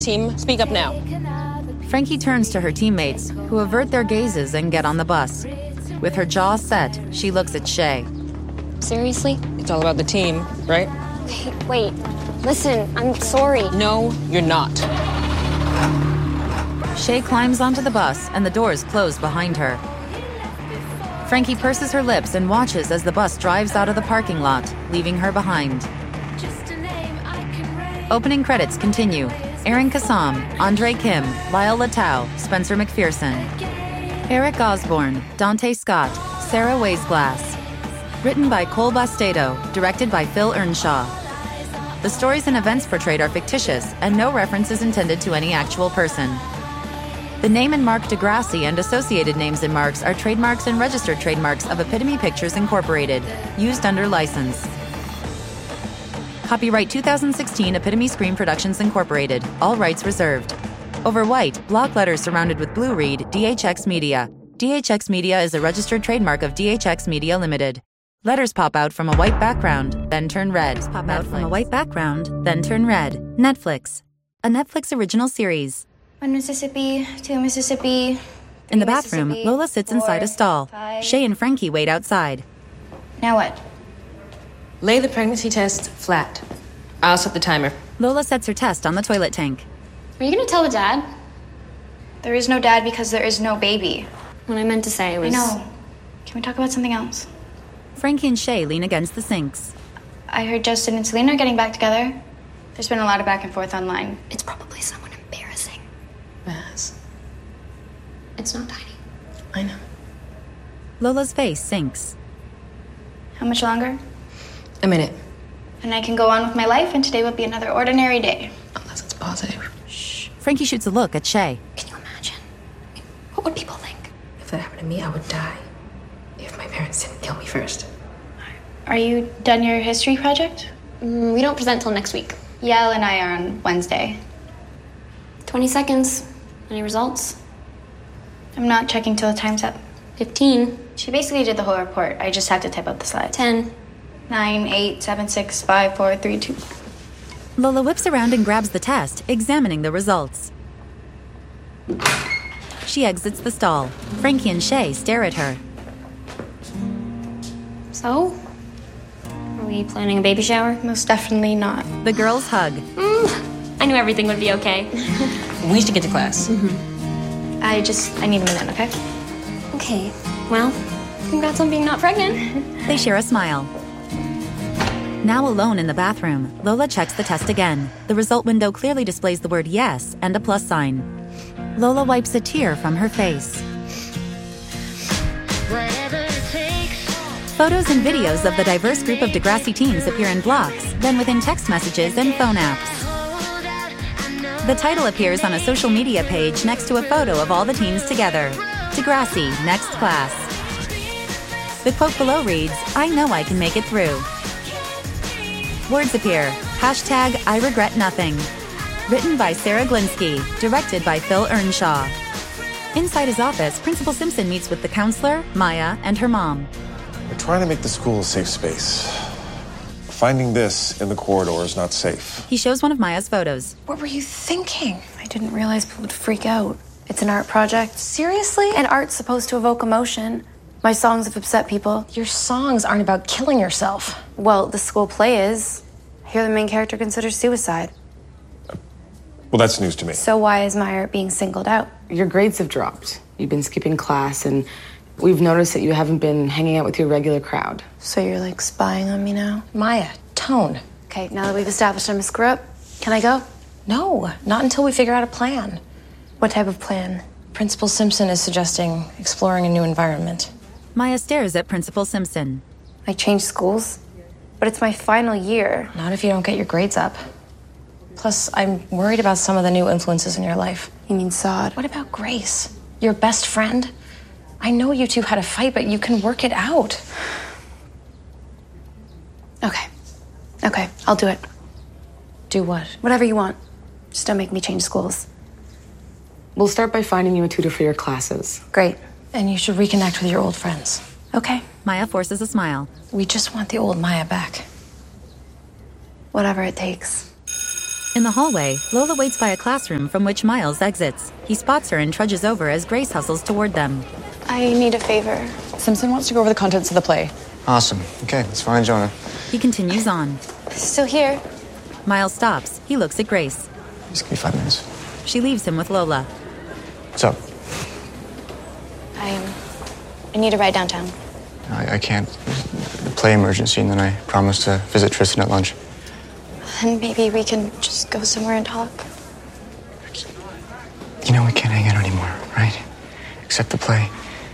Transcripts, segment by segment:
Team, speak up now. Frankie turns to her teammates, who avert their gazes and get on the bus. With her jaw set, she looks at Shay. Seriously? It's all about the team, right? Okay, wait. Listen, I'm sorry. No, you're not. Shay climbs onto the bus and the doors close behind her. Frankie purses her lips and watches as the bus drives out of the parking lot, leaving her behind. Opening credits continue. Aaron Kassam, Andre Kim, Lyle Latau, Spencer McPherson. Eric Osborne, Dante Scott, Sarah Weisglass. Written by Cole Bastedo, directed by Phil Earnshaw. The stories and events portrayed are fictitious, and no reference is intended to any actual person. The name and mark Degrassi and associated names and marks are trademarks and registered trademarks of Epitome Pictures Incorporated, used under license. Copyright 2016 Epitome Screen Productions Incorporated. All rights reserved. Over white, block letters surrounded with blue read DHX Media. DHX Media is a registered trademark of DHX Media Limited. Letters pop out from a white background, then turn red. Pop out from a white background, then turn red. Netflix. A Netflix original series. 1 Mississippi, 2 Mississippi. In the bathroom, Lola sits inside a stall. 5. Shay and Frankie wait outside. Now what? Lay the pregnancy test flat. I'll set the timer. Lola sets her test on the toilet tank. Are you gonna tell the dad? There is no dad because there is no baby. What I meant to say was... I know. Can we talk about something else? Frankie and Shay lean against the sinks. I heard Justin and Selena are getting back together. There's been a lot of back and forth online. It's probably someone embarrassing. Baz. It's not Tiny. I know. Lola's face sinks. How much longer? A minute. And I can go on with my life, and today will be another ordinary day. Unless it's positive. Frankie shoots a look at Shay. Can you imagine? What would people think? If that happened to me, I would die. If my parents didn't kill me first. Are you done your history project? We don't present till next week. Yael and I are on Wednesday. 20 seconds. Any results? I'm not checking till the time's up. 15. She basically did the whole report. I just had to type out the slides. 10. 9, 8, 7, 6, 5, 4, 3, 2. Lola whips around and grabs the test, examining the results. She exits the stall. Frankie and Shay stare at her. So? Are we planning a baby shower? Most definitely not. The girls hug. I knew everything would be okay. We should get to class. I need a minute, okay? Okay. Well, congrats on being not pregnant. They share a smile. Now alone in the bathroom, Lola checks the test again. The result window clearly displays the word yes and a plus sign. Lola wipes a tear from her face. Photos and videos of the diverse group of Degrassi teens appear in blocks, then within text messages and phone apps. The title appears on a social media page next to a photo of all the teens together. Degrassi, next class. The quote below reads, "I know I can make it through." Words appear. Hashtag I regret nothing. Written by Sarah Glinsky. Directed by Phil Earnshaw. Inside his office, Principal Simpson meets with the counselor, Maya, and her mom. We're trying to make the school a safe space. Finding this in the corridor is not safe. He shows one of Maya's photos. What were you thinking? I didn't realize people would freak out. It's an art project. Seriously? And art's supposed to evoke emotion. My songs have upset people. Your songs aren't about killing yourself. Well, the school play is. Here the main character considers suicide. Well, that's news to me. So why is my art being singled out? Your grades have dropped. You've been skipping class, and we've noticed that you haven't been hanging out with your regular crowd. So you're like spying on me now? Maya, tone. Okay, now that we've established I'm a screw up, can I go? No, not until we figure out a plan. What type of plan? Principal Simpson is suggesting exploring a new environment. Maya stares at Principal Simpson. I changed schools? But it's my final year. Not if you don't get your grades up. Plus, I'm worried about some of the new influences in your life. You mean Sod? What about Grace? Your best friend? I know you two had a fight, but you can work it out. Okay, I'll do it. Do what? Whatever you want. Just don't make me change schools. We'll start by finding you a tutor for your classes. Great. And you should reconnect with your old friends. Okay. Maya forces a smile. We just want the old Maya back. Whatever it takes. In the hallway, Lola waits by a classroom from which Miles exits. He spots her and trudges over as Grace hustles toward them. I need a favor. Simpson wants to go over the contents of the play. Awesome. Okay, let's find Jonah. He continues on. Still here? Miles stops. He looks at Grace. Just give me 5 minutes. She leaves him with Lola. What's up? I need a ride downtown. I can't. The play emergency, and then I promised to visit Tristan at lunch. Then maybe we can just go somewhere and talk. You know we can't hang out anymore, right? Except the play.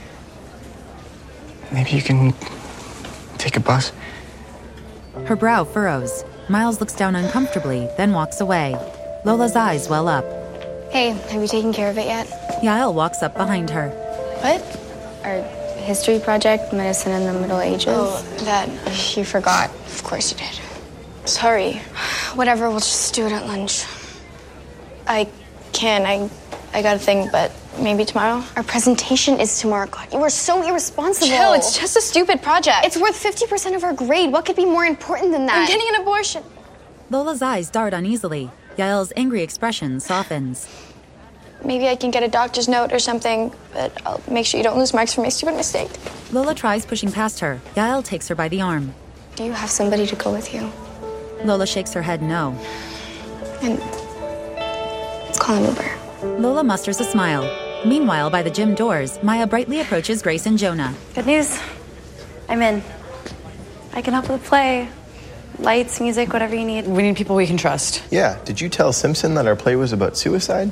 Maybe you can take a bus? Her brow furrows. Miles looks down uncomfortably, then walks away. Lola's eyes well up. Hey, have you taken care of it yet? Yael walks up behind her. What? Our history project, medicine in the Middle Ages? Oh, that. You forgot. Of course you did. Sorry. Whatever, we'll just do it at lunch. I got a thing, but maybe tomorrow? Our presentation is tomorrow. God, you are so irresponsible. Chill, it's just a stupid project. It's worth 50% of our grade. What could be more important than that? I'm getting an abortion. Lola's eyes dart uneasily. Yael's angry expression softens. Maybe I can get a doctor's note or something, but I'll make sure you don't lose marks for my stupid mistake. Lola tries pushing past her. Yael takes her by the arm. Do you have somebody to go with you? Lola shakes her head no. And let's call an Uber. Lola musters a smile. Meanwhile, by the gym doors, Maya brightly approaches Grace and Jonah. Good news. I'm in. I can help with the play. Lights, music, whatever you need. We need people we can trust. Yeah, did you tell Simpson that our play was about suicide?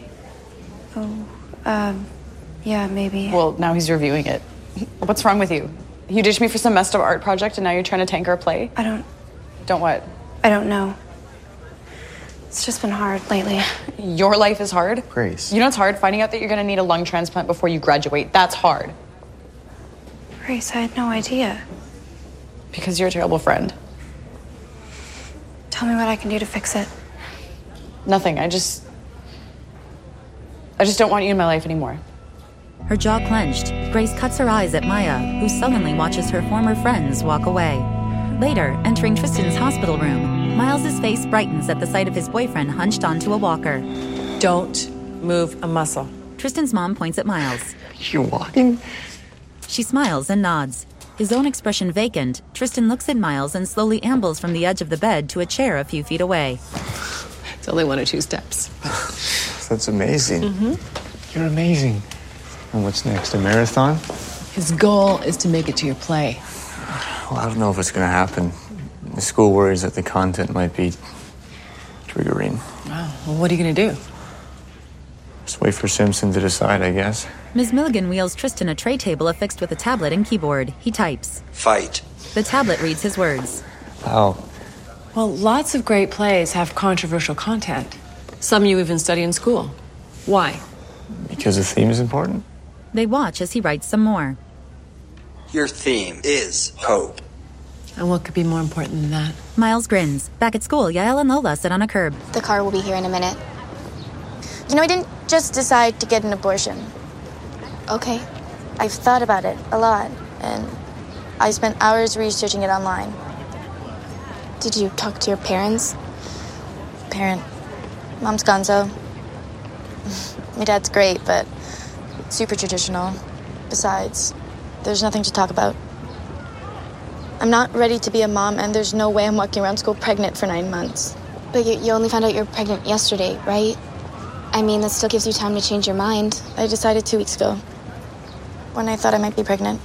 Yeah, maybe. Well, now he's reviewing it. What's wrong with you? You ditched me for some messed up art project and now you're trying to tank our play? Don't what? I don't know. It's just been hard lately. Your life is hard? Grace. You know it's hard? Finding out that you're gonna need a lung transplant before you graduate. That's hard. Grace, I had no idea. Because you're a terrible friend. Tell me what I can do to fix it. Nothing. I just don't want you in my life anymore. Her jaw clenched. Grace cuts her eyes at Maya, who sullenly watches her former friends walk away. Later, entering Tristan's hospital room, Miles's face brightens at the sight of his boyfriend hunched onto a walker. Don't move a muscle. Tristan's mom points at Miles. You're walking? She smiles and nods. His own expression vacant, Tristan looks at Miles and slowly ambles from the edge of the bed to a chair a few feet away. It's only 1 or 2 steps. That's amazing. Mm-hmm. You're amazing. And what's next, a marathon? His goal is to make it to your play. Well, I don't know if it's going to happen. The school worries that the content might be triggering. Wow. Well, what are you going to do? Just wait for Simpson to decide, I guess. Ms. Milligan wheels Tristan a tray table affixed with a tablet and keyboard. He types. Fight. The tablet reads his words. How? Well, lots of great plays have controversial content. Some you even study in school. Why? Because the theme is important? They watch as he writes some more. Your theme is hope. And what could be more important than that? Miles grins. Back at school, Yael and Lola sit on a curb. The car will be here in a minute. You know, I didn't just decide to get an abortion. Okay. I've thought about it a lot, and I spent hours researching it online. Did you talk to your parents? Mom's gonzo. My dad's great, but super traditional. Besides, there's nothing to talk about. I'm not ready to be a mom, and there's no way I'm walking around school pregnant for 9 months. But you only found out you're pregnant yesterday, right? I mean, that still gives you time to change your mind. I decided 2 weeks ago, when I thought I might be pregnant.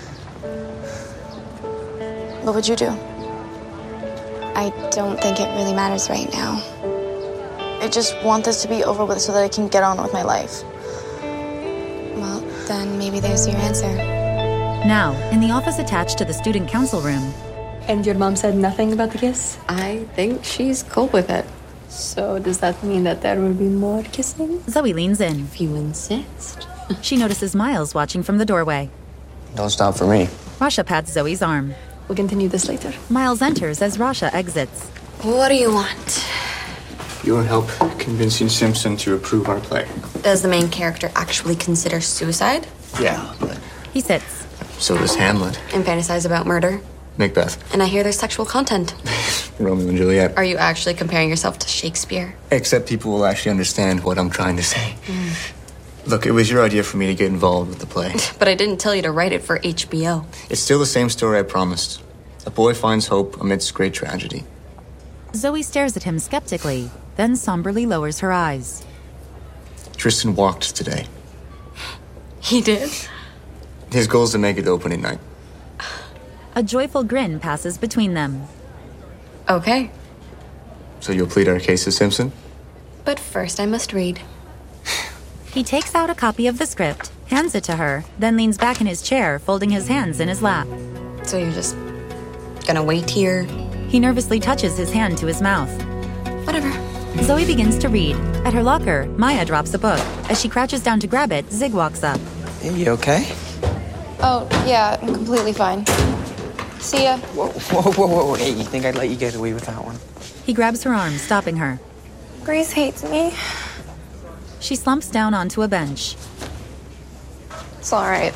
What would you do? I don't think it really matters right now. I just want this to be over with so that I can get on with my life. Well, then maybe there's your answer. Now, in the office attached to the student council room. And your mom said nothing about the kiss? I think she's cool with it. So does that mean that there will be more kissing? Zoe leans in. If you insist. She notices Miles watching from the doorway. Don't stop for me. Rasha pats Zoe's arm. We'll continue this later. Miles enters as Rasha exits. What do you want? Your help convincing Simpson to approve our play. Does the main character actually consider suicide? Yeah, but... He sits. So does Hamlet. And fantasize about murder? Macbeth. And I hear there's sexual content. Romeo and Juliet. Are you actually comparing yourself to Shakespeare? Except people will actually understand what I'm trying to say. Look, it was your idea for me to get involved with the play. But I didn't tell you to write it for HBO. It's still the same story I promised. A boy finds hope amidst great tragedy. Zoe stares at him skeptically, then somberly lowers her eyes. Tristan walked today. He did? His goal is to make it to opening night. A joyful grin passes between them. Okay. So you'll plead our case to Simpson? But first I must read. He takes out a copy of the script, hands it to her, then leans back in his chair, folding his hands in his lap. So you're just gonna wait here? He nervously touches his hand to his mouth. Whatever. Zoe begins to read. At her locker, Maya drops a book. As she crouches down to grab it, Zig walks up. Hey, you okay? Oh, yeah, I'm completely fine. See ya. Whoa. Hey, you think I'd let you get away with that one? He grabs her arm, stopping her. Grace hates me. She slumps down onto a bench. It's all right.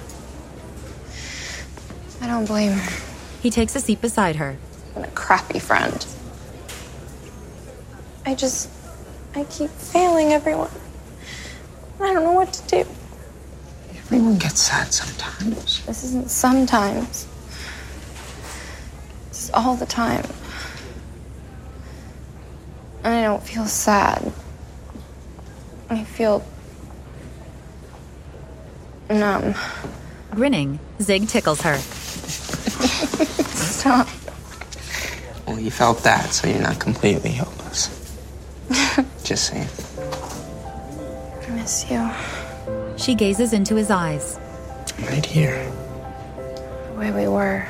I don't blame her. He takes a seat beside her. I'm a crappy friend. I keep failing everyone. I don't know what to do. Everyone gets sad sometimes. This isn't sometimes. This is all the time. And I don't feel sad. I feel numb. Grinning, Zig tickles her. Stop. Well, you felt that, so you're not completely hopeless. Just saying. I miss you. She gazes into his eyes. Right here. The way we were.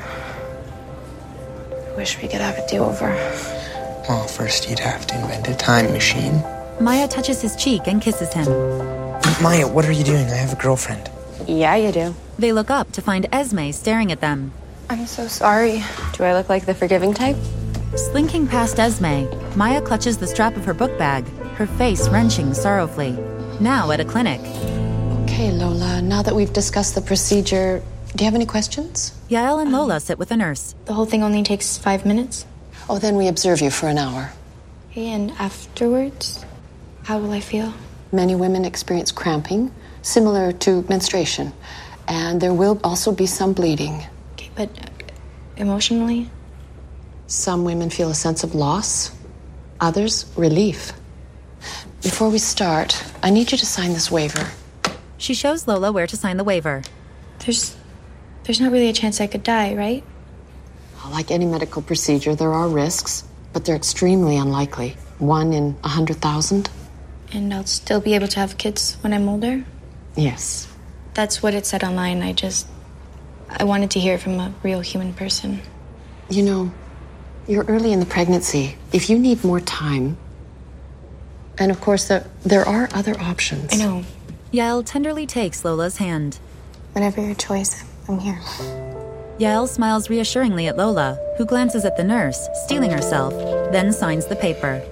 I wish we could have a do-over. Well, first you'd have to invent a time machine. Maya touches his cheek and kisses him. Maya, what are you doing? I have a girlfriend. Yeah, you do. They look up to find Esme staring at them. I'm so sorry. Do I look like the forgiving type? Slinking past Esme, Maya clutches the strap of her book bag, her face wrenching sorrowfully. Now at a clinic. Okay, Lola, now that we've discussed the procedure, do you have any questions? Yael and Lola sit with a nurse. The whole thing only takes 5 minutes? Oh, then we observe you for an hour. Okay, and afterwards, how will I feel? Many women experience cramping, similar to menstruation. And there will also be some bleeding. Okay, but emotionally? Some women feel a sense of loss, others relief. Before we start, I need you to sign this waiver. She shows Lola where to sign the waiver. There's not really a chance I could die, right? Like any medical procedure, there are risks, but they're extremely unlikely. 1 in 100,000. And I'll still be able to have kids when I'm older? Yes. That's what it said online. I wanted to hear it from a real human person. You know, you're early in the pregnancy. If you need more time, and of course there are other options. I know. Yael tenderly takes Lola's hand. Whatever your choice, I'm here. Yael smiles reassuringly at Lola, who glances at the nurse, steeling herself, then signs the paper.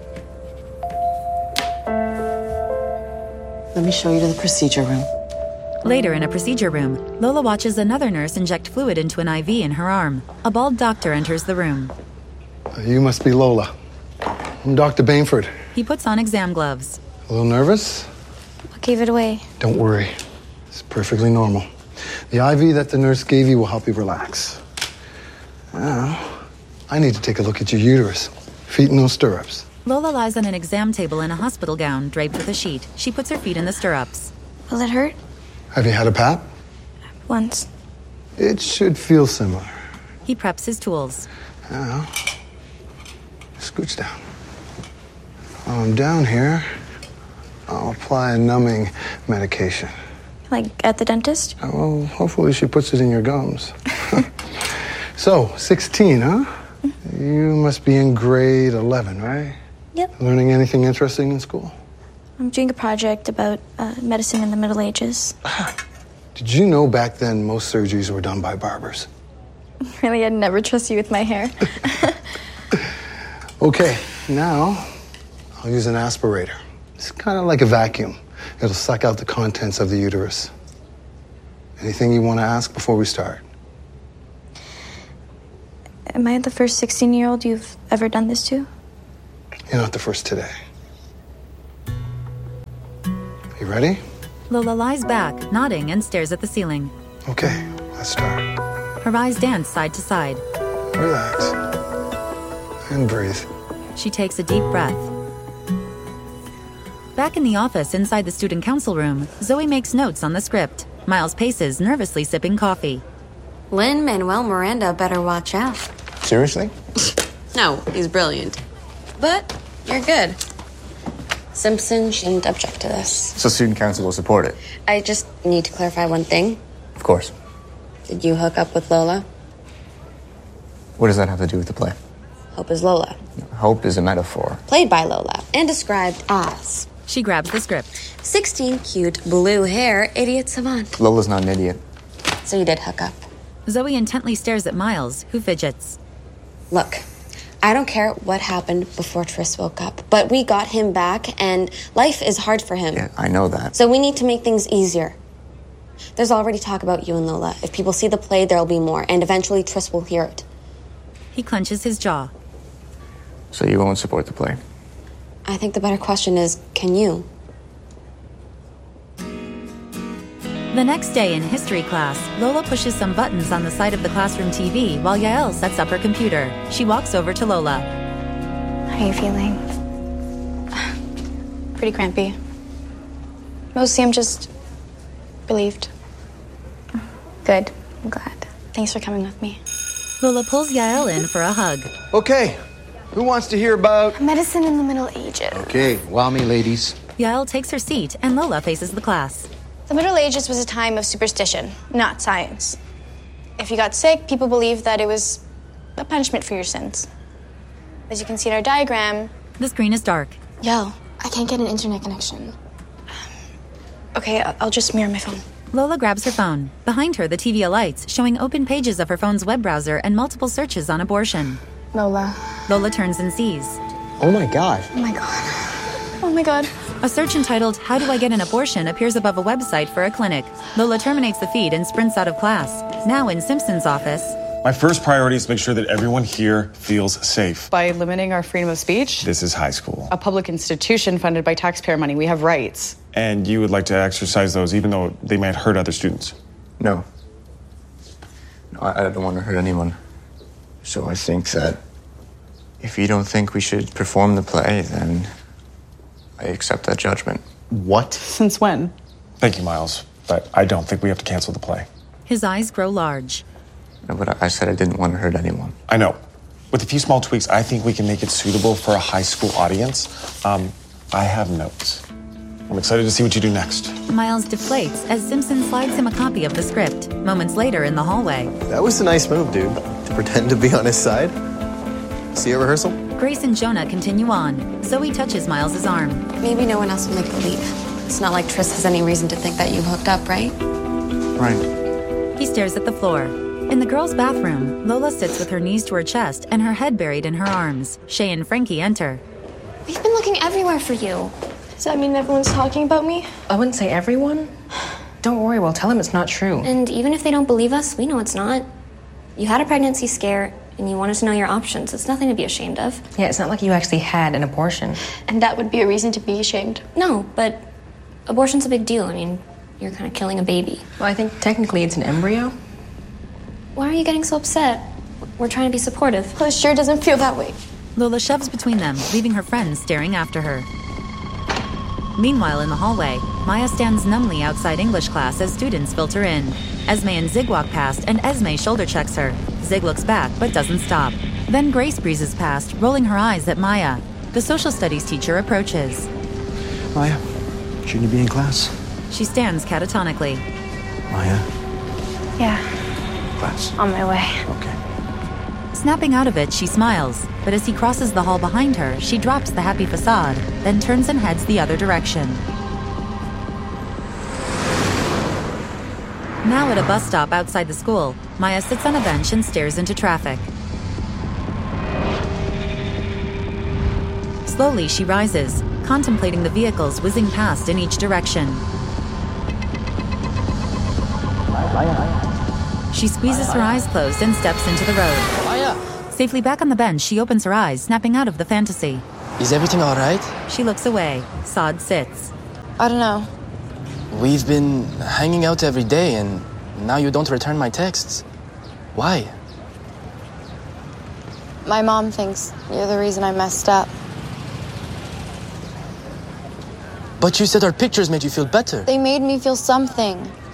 Let me show you to the procedure room. Later in a procedure room, Lola watches another nurse inject fluid into an IV in her arm. A bald doctor enters the room. You must be Lola. I'm Dr. Bainford. He puts on exam gloves. A little nervous? What gave it away? Don't worry. It's perfectly normal. The IV that the nurse gave you will help you relax. Now, I need to take a look at your uterus. Feet in those stirrups. Lola lies on an exam table in a hospital gown draped with a sheet. She puts her feet in the stirrups. Will it hurt? Have you had a pap? Once. It should feel similar. He preps his tools. Now, scooch down. While I'm down here, I'll apply a numbing medication. Like at the dentist? Well, hopefully she puts it in your gums. So, 16, huh? You must be in grade 11, right? Yep. Learning anything interesting in school? I'm doing a project about medicine in the Middle Ages. Did you know back then most surgeries were done by barbers? Really, I'd never trust you with my hair. Okay, now I'll use an aspirator. It's kind of like a vacuum. It'll suck out the contents of the uterus. Anything you want to ask before we start? Am I the first 16-year-old you've ever done this to? You're not the first today. You ready? Lola lies back, nodding, and stares at the ceiling. Okay, let's start. Her eyes dance side to side. Relax. And breathe. She takes a deep breath. Back in the office inside the student council room, Zoe makes notes on the script. Miles paces, nervously sipping coffee. Lin-Manuel Miranda better watch out. Seriously? No, he's brilliant. But you're good. Simpson shouldn't object to this. So student council will support it? I just need to clarify one thing. Of course. Did you hook up with Lola? What does that have to do with the play? Hope is Lola. Hope is a metaphor. Played by Lola and described as... She grabs the script. 16 cute blue hair idiot savant. Lola's not an idiot. So you did hook up. Zoe intently stares at Miles, who fidgets. Look, I don't care what happened before Tris woke up, but we got him back, and life is hard for him. Yeah, I know that. So we need to make things easier. There's already talk about you and Lola. If people see the play, there'll be more, and eventually Tris will hear it. He clenches his jaw. So you won't support the play? I think the better question is, can you? The next day in history class, Lola pushes some buttons on the side of the classroom TV while Yael sets up her computer. She walks over to Lola. How are you feeling? Pretty crampy. Mostly I'm just relieved. Good. I'm glad. Thanks for coming with me. Lola pulls Yael in for a hug. Okay, who wants to hear about... Medicine in the Middle Ages. Okay, wow me, ladies. Yael takes her seat and Lola faces the class. The Middle Ages was a time of superstition, not science. If you got sick, people believed that it was a punishment for your sins. As you can see in our diagram... The screen is dark. Yo, I can't get an internet connection. Okay, I'll just mirror my phone. Lola grabs her phone. Behind her, the TV alights, showing open pages of her phone's web browser and multiple searches on abortion. Lola. Lola turns and sees. Oh my god. Oh my god. Oh my god. A search entitled, How Do I Get an Abortion appears above a website for a clinic. Lola terminates the feed and sprints out of class. Now in Simpson's office. My first priority is to make sure that everyone here feels safe. By limiting our freedom of speech? This is high school. A public institution funded by taxpayer money. We have rights. And you would like to exercise those even though they might hurt other students? No. No, I don't want to hurt anyone. So I think that if you don't think we should perform the play, then I accept that judgment. What? Since when? Thank you, Miles. But I don't think we have to cancel the play. His eyes grow large. No, but I said I didn't want to hurt anyone. I know. With a few small tweaks, I think we can make it suitable for a high school audience. I have notes. I'm excited to see what you do next. Miles deflates as Simpson slides him a copy of the script. Moments later in the hallway. That was a nice move, dude. To pretend to be on his side. See you at rehearsal? Grace and Jonah continue on. Zoe touches Miles's arm. Maybe no one else will make a leap. It's not like Tris has any reason to think that you hooked up, right? Right. He stares at the floor. In the girls' bathroom, Lola sits with her knees to her chest and her head buried in her arms. Shay and Frankie enter. We've been looking everywhere for you. Does that mean everyone's talking about me? I wouldn't say everyone. Don't worry, we'll tell them it's not true. And even if they don't believe us, we know it's not. You had a pregnancy scare, and you wanted to know your options. It's nothing to be ashamed of. Yeah, it's not like you actually had an abortion. And that would be a reason to be ashamed. No, but abortion's a big deal. I mean, you're kind of killing a baby. Well, I think technically it's an embryo. Why are you getting so upset? We're trying to be supportive. Well, it sure doesn't feel that way. Lola shoves between them, leaving her friends staring after her. Meanwhile, in the hallway, Maya stands numbly outside English class as students filter in. Esme and Zig walk past, and Esme shoulder checks her. Zig looks back, but doesn't stop. Then Grace breezes past, rolling her eyes at Maya. The social studies teacher approaches. Maya, shouldn't you be in class? She stands catatonically. Maya? Yeah. Class. On my way. Okay. Snapping out of it, she smiles, but as he crosses the hall behind her, she drops the happy facade, then turns and heads the other direction. Now at a bus stop outside the school, Maya sits on a bench and stares into traffic. Slowly, she rises, contemplating the vehicles whizzing past in each direction. She squeezes her eyes closed and steps into the road. Maya, Safely back on the bench, she opens her eyes, snapping out of the fantasy. Is everything all right? She looks away. Saad sits. I don't know. We've been hanging out every day, and now you don't return my texts. Why? My mom thinks you're the reason I messed up. But you said our pictures made you feel better. They made me feel something.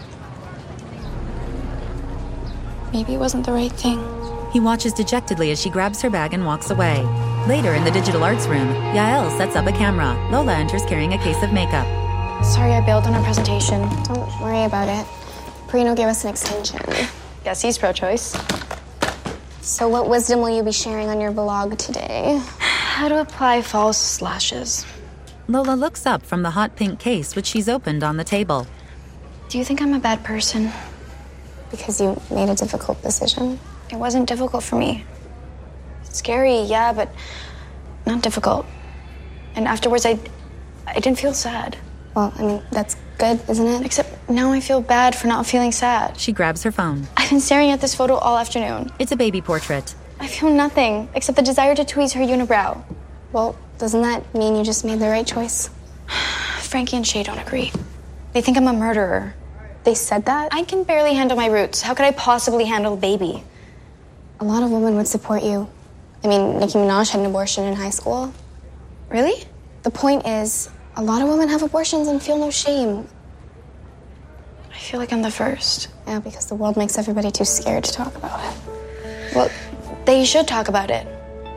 Maybe it wasn't the right thing. He watches dejectedly as she grabs her bag and walks away. Later, in the digital arts room, Yael sets up a camera. Lola enters carrying a case of makeup. Sorry I bailed on our presentation. Don't worry about it. Perino gave us an extension. Guess he's pro-choice. So what wisdom will you be sharing on your vlog today? How to apply false lashes. Lola looks up from the hot pink case, which she's opened on the table. Do you think I'm a bad person? Because you made a difficult decision? It wasn't difficult for me. Scary, yeah, but not difficult. And afterwards, I didn't feel sad. Well, I mean, that's good, isn't it? Except now I feel bad for not feeling sad. She grabs her phone. I've been staring at this photo all afternoon. It's a baby portrait. I feel nothing except the desire to tweeze her unibrow. Well, doesn't that mean you just made the right choice? Frankie and Shay don't agree. They think I'm a murderer. They said that? I can barely handle my roots. How could I possibly handle a baby? A lot of women would support you. I mean, Nicki Minaj had an abortion in high school. Really? The point is, a lot of women have abortions and feel no shame. I feel like I'm the first. Yeah, because the world makes everybody too scared to talk about it. Well, they should talk about it.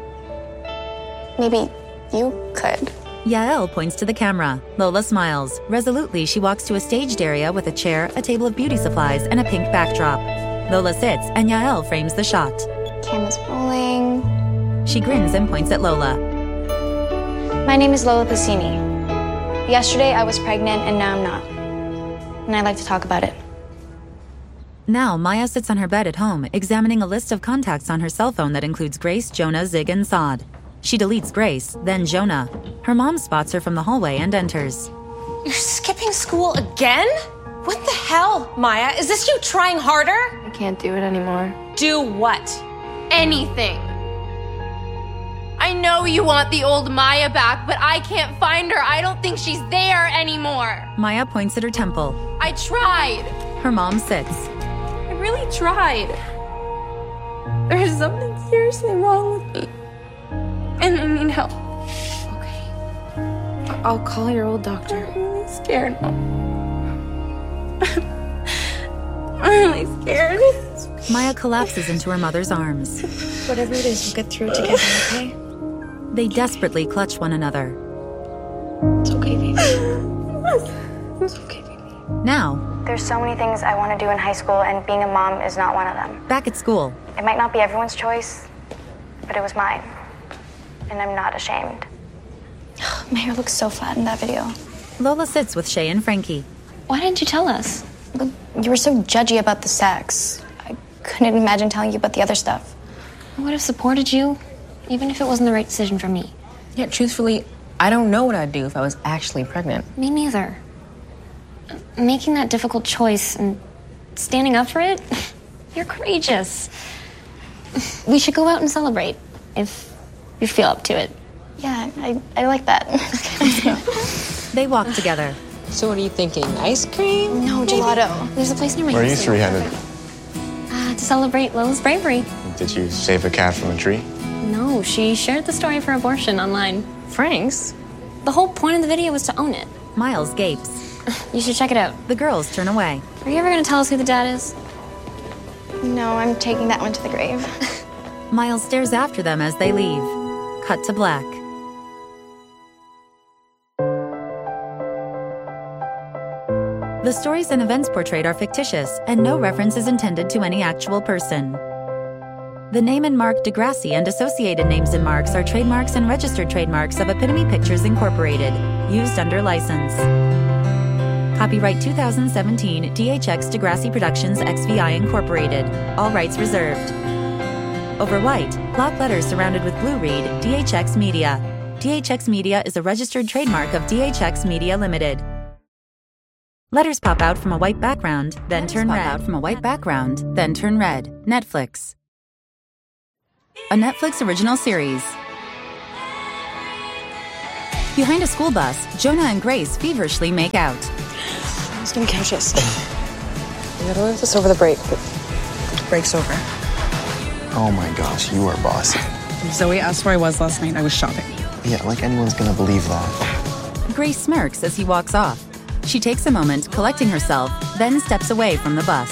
Maybe you could. Yael points to the camera. Lola smiles. Resolutely, she walks to a staged area with a chair, a table of beauty supplies, and a pink backdrop. Lola sits, and Yael frames the shot. Camera's rolling. She grins and points at Lola. My name is Lola Pacini. Yesterday I was pregnant, and now I'm not. And I'd like to talk about it. Now, Maya sits on her bed at home, examining a list of contacts on her cell phone that includes Grace, Jonah, Zig, and Saad. She deletes Grace, then Jonah. Her mom spots her from the hallway and enters. You're skipping school again? What the hell, Maya? Is this you trying harder? I can't do it anymore. Do what? Anything. I know you want the old Maya back, but I can't find her. I don't think she's there anymore. Maya points at her temple. I tried. Her mom sits. I really tried. There's something seriously wrong with me. And I need help. Okay. I'll call your old doctor. I'm really scared. I'm really scared. Maya collapses into her mother's arms. Whatever it is, we'll get through it together, okay? They desperately clutch one another. It's okay, baby. It's okay, baby. Now, there's so many things I want to do in high school, and being a mom is not one of them. Back at school. It might not be everyone's choice, but it was mine. And I'm not ashamed. My hair looks so flat in that video. Lola sits with Shay and Frankie. Why didn't you tell us? You were so judgy about the sex. I couldn't imagine telling you about the other stuff. I would have supported you, even if it wasn't the right decision for me. Yeah, truthfully, I don't know what I'd do if I was actually pregnant. Me neither. Making that difficult choice and standing up for it, you're courageous. We should go out and celebrate, if you feel up to it. Yeah, I like that. Okay, let's go. They walk together. So what are you thinking? Ice cream? No, gelato. There's a place near my Where are house. you three headed? To celebrate Lola's bravery. Did you save a cat from a tree? No, she shared the story of her abortion online. Frank's? The whole point of the video was to own it. Miles gapes. You should check it out. The girls turn away. Are you ever going to tell us who the dad is? No, I'm taking that one to the grave. Miles stares after them as they leave. Cut to black. The stories and events portrayed are fictitious, and no reference is intended to any actual person. The name and mark Degrassi and associated names and marks are trademarks and registered trademarks of Epitome Pictures Incorporated, used under license. Copyright 2017 DHX Degrassi Productions XVI Incorporated. All rights reserved. Over white, block letters surrounded with blue read DHX Media. DHX Media is a registered trademark of DHX Media Limited. Letters pop out from a white background, then turn red. Netflix. a Netflix original series. Behind a school bus, Jonah and Grace feverishly make out. Who's gonna catch us? We gotta leave this over the break, but break's over. Oh my gosh, you are bossy. Zoe asked where I was last night. I was shopping. Yeah, like anyone's gonna believe that. Grace smirks as he walks off. She takes a moment, collecting herself, then steps away from the bus.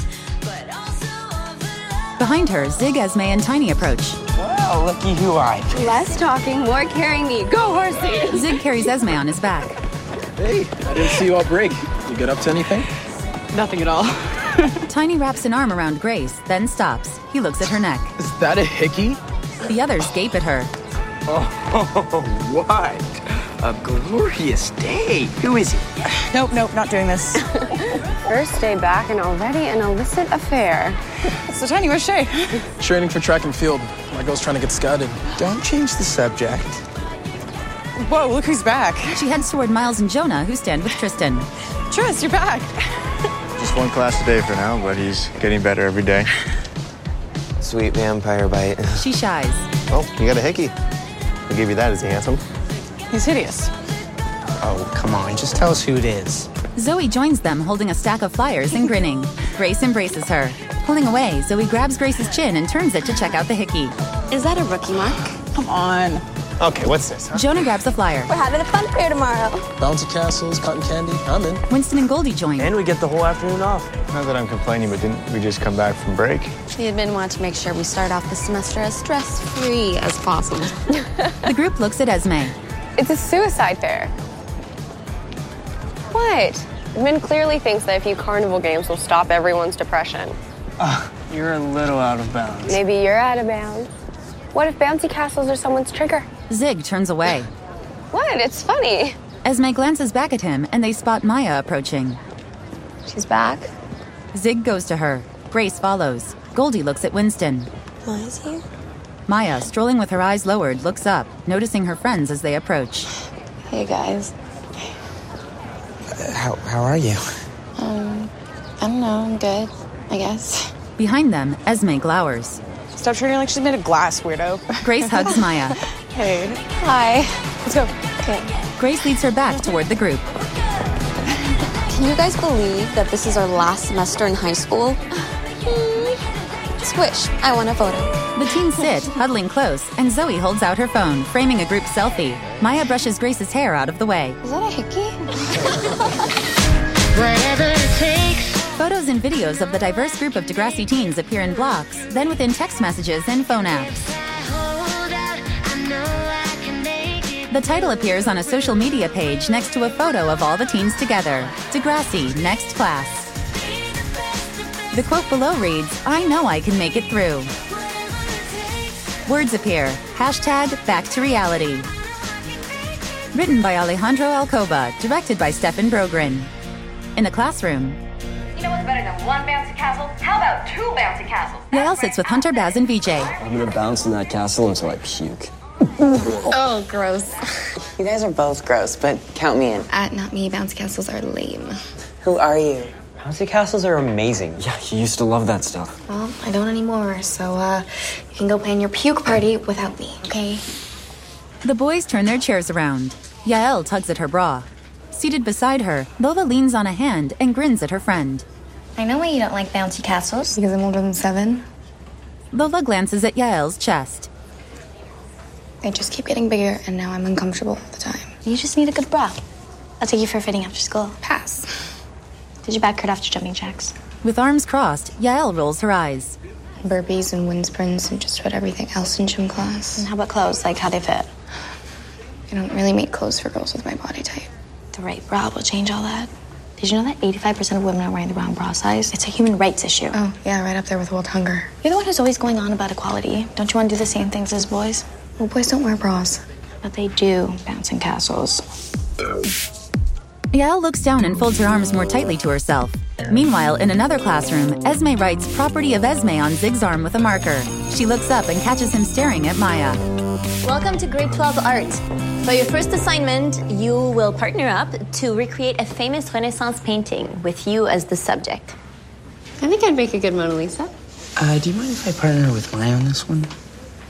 Behind her, Zig, Esme, and Tiny approach. Well, looky who I picked. Less talking, more carrying me. Go, horsey! Zig carries Esme on his back. Hey, I didn't see you all break. You get up to anything? Nothing at all. Tiny wraps an arm around Grace, then stops. He looks at her neck. Is that a hickey? The others gape at her. Oh, what a glorious day. Who is he? Nope, not doing this. First day back and already an illicit affair. So, Tiny, where's Shay? Training for track and field. My girl's trying to get scouted. Don't change the subject. Whoa, look who's back. She heads toward Miles and Jonah, who stand with Tristan. Tris, you're back. Just one class a day for now, but he's getting better every day. Sweet vampire bite. She shies. Oh, you got a hickey. Who gave you that? Is he handsome? He's hideous. Oh, come on, just tell us who it is. Zoe joins them, holding a stack of flyers and grinning. Grace embraces her. Pulling away, Zoe grabs Grace's chin and turns it to check out the hickey. Is that a rookie mark? Come on. Okay, what's this? Huh? Jonah grabs the flyer. We're having a fun fair tomorrow. Bouncy castles, cotton candy, I'm in. Winston and Goldie join. And we get the whole afternoon off. Not that I'm complaining, but didn't we just come back from break? The admin wanted to make sure we start off the semester as stress-free as possible. The group looks at Esme. It's a suicide fair. What? Admin clearly thinks that a few carnival games will stop everyone's depression. You're a little out of bounds. Maybe you're out of bounds. What if bouncy castles are someone's trigger? Zig turns away. What? It's funny. Esme glances back at him, and they spot Maya approaching. She's back. Zig goes to her. Grace follows. Goldie looks at Winston. Maya's here? Maya, strolling with her eyes lowered, looks up, noticing her friends as they approach. Hey, guys. How are you? I don't know. I'm good, I guess. Behind them, Esme glowers. Stop treating her like she's made of glass, weirdo. Grace hugs Maya. Hey. Hi. Let's go. Okay. Grace leads her back toward the group. Can you guys believe that this is our last semester in high school? Squish, I want a photo. The teens sit, huddling close, and Zoe holds out her phone, framing a group selfie. Maya brushes Grace's hair out of the way. Is that a hickey? Whatever it takes. Photos and videos of the diverse group of Degrassi teens appear in blocks, then within text messages and phone apps. The title appears on a social media page next to a photo of all the teens together. Degrassi, next class. The quote below reads, "I know I can make it through." Words appear. #back to reality. Written by Alejandro Alcoba, directed by Stefan Brogren. In the classroom, You know what's better than one bouncy castle? How about two bouncy castles? Yael sits with Hunter, Baz, and VJ. I'm gonna bounce in that castle until I puke. Oh, gross. You guys are both gross, but count me in. Not me. Bouncy castles are lame. Who are you? Bouncy castles are amazing. Yeah, you used to love that stuff. Well, I don't anymore, so, you can go plan your puke party without me, okay? The boys turn their chairs around. Yael tugs at her bra. Seated beside her, Lola leans on a hand and grins at her friend. I know why you don't like bouncy castles. Because I'm older than 7. Lola glances at Yael's chest. They just keep getting bigger, and now I'm uncomfortable all the time. You just need a good bra. I'll take you for a fitting after school. Pass. Did your back hurt after jumping jacks? With arms crossed, Yael rolls her eyes. Burpees and wind sprints and just about everything else in gym class. And how about clothes? Like how they fit? I don't really make clothes for girls with my body type. The right bra will change all that. Did you know that 85% of women are wearing the wrong bra size? It's a human rights issue. Oh, yeah, right up there with world hunger. You're the one who's always going on about equality. Don't you want to do the same things as boys? Well, boys don't wear bras. But they do, bouncing castles. Yael looks down and folds her arms more tightly to herself. Meanwhile, in another classroom, Esme writes "Property of Esme" on Zig's arm with a marker. She looks up and catches him staring at Maya. Welcome to grade 12 art. For your first assignment, you will partner up to recreate a famous Renaissance painting with you as the subject. I think I'd make a good Mona Lisa. Do you mind if I partner with Maya on this one?